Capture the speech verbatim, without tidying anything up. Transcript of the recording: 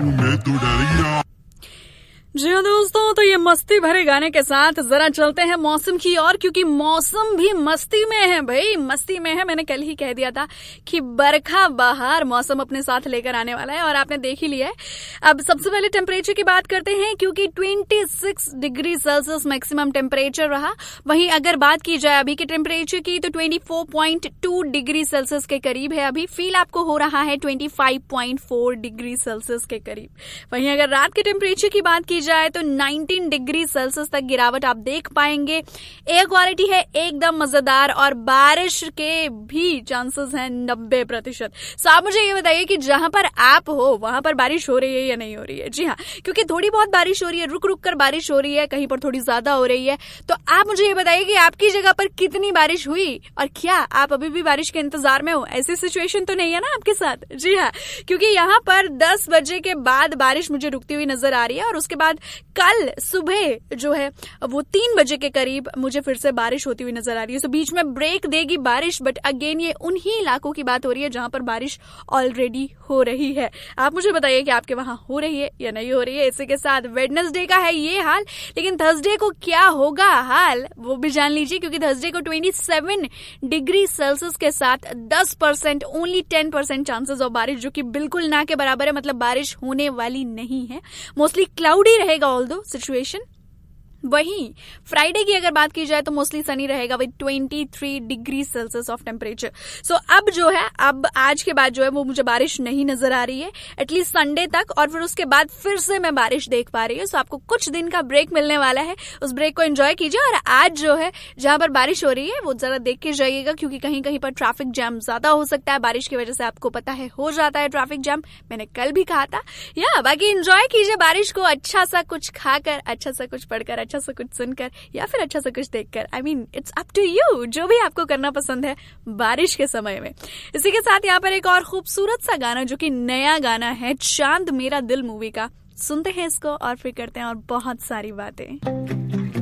मैं तो डर गया। जी हाँ दोस्तों, तो ये मस्ती भरे गाने के साथ जरा चलते हैं मौसम की ओर, क्योंकि मौसम भी मस्ती में है भाई, मस्ती में है। मैंने कल ही कह दिया था कि बरखा बहार मौसम अपने साथ लेकर आने वाला है और आपने देख ही लिया है। अब सबसे पहले टेम्परेचर की बात करते हैं, क्योंकि छब्बीस डिग्री सेल्सियस मैक्सिमम टेम्परेचर रहा। वहीं अगर बात की जाए अभी के टेम्परेचर की तो चौबीस पॉइंट दो डिग्री सेल्सियस के करीब है। अभी फील आपको हो रहा है पच्चीस पॉइंट चार डिग्री सेल्सियस के करीब। वहीं अगर रात के टेम्परेचर की बात की जाए तो उन्नीस डिग्री सेल्सियस तक गिरावट आप देख पाएंगे। एयर क्वालिटी है एकदम मजेदार और बारिश के भी चांसेस हैं नब्बे प्रतिशत। सो आप मुझे ये बताइए कि जहां पर आप हो वहां पर बारिश हो रही है या नहीं हो रही है। जी हाँ, क्योंकि थोड़ी बहुत बारिश हो रही है, रुक रुक कर बारिश हो रही है, कहीं पर थोड़ी ज्यादा हो रही है। तो आप मुझे ये बताइए कि आपकी जगह पर कितनी बारिश हुई और क्या आप अभी भी बारिश के इंतजार में हो। ऐसी सिचुएशन तो नहीं है ना आपके साथ। जी हाँ, क्योंकि यहाँ पर दस बजे के बाद बारिश मुझे रुकती हुई नजर आ रही है और उसके बाद कल सुबह जो है वो तीन बजे के करीब मुझे फिर से बारिश होती हुई नजर आ रही है। सो बीच में ब्रेक देगी बारिश, बट अगेन ये उन्हीं इलाकों की बात हो रही है जहां पर बारिश ऑलरेडी हो रही है। आप मुझे बताइए कि आपके वहां हो रही है या नहीं हो रही है। इसी के साथ वेडनेसडे का है ये हाल, लेकिन थर्सडे को क्या होगा हाल वो भी जान लीजिए, क्योंकि थर्सडे को सत्ताईस डिग्री सेल्सियस के साथ दस percent only ten percent chances of बारिश, जो कि बिल्कुल ना के बराबर है। मतलब बारिश होने वाली नहीं है, मोस्टली क्लाउडी रहेगा ऑल दो सिचुएशन। वहीं फ्राइडे की अगर बात की जाए तो मोस्टली सनी रहेगा विद तेईस डिग्री सेल्सियस ऑफ टेम्परेचर। सो अब जो है अब आज के बाद जो है वो मुझे बारिश नहीं नजर आ रही है एटलीस्ट संडे तक, और फिर उसके बाद फिर से मैं बारिश देख पा रही हूँ। सो आपको कुछ दिन का ब्रेक मिलने वाला है, उस ब्रेक को एंजॉय कीजिए। और आज जो है जहां पर बारिश हो रही है वो जरा देख के जाइएगा, क्योंकि कहीं कहीं पर ट्रैफिक जैम ज्यादा हो सकता है बारिश की वजह से। आपको पता है हो जाता है ट्रैफिक जैम, मैंने कल भी कहा था। या बाकी एंजॉय कीजिए बारिश को, अच्छा सा कुछ खाकर, अच्छा सा कुछ पढ़कर, अच्छा सा कुछ सुनकर या फिर अच्छा सा कुछ देखकर। I mean it's up to you, जो भी आपको करना पसंद है बारिश के समय में। इसी के साथ यहाँ पर एक और खूबसूरत सा गाना जो कि नया गाना है चांद मेरा दिल मूवी का, सुनते हैं इसको और फिर करते हैं और बहुत सारी बातें।